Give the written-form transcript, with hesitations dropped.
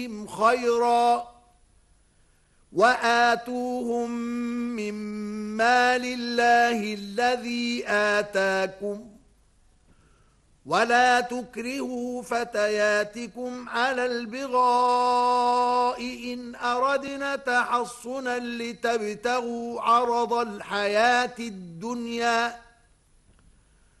خيرا وآتوهم من مال الله الذي آتاكم ولا تكرهوا فتياتكم على البغاء إن أردنا تحصنا لتبتغوا عرض الحياة الدنيا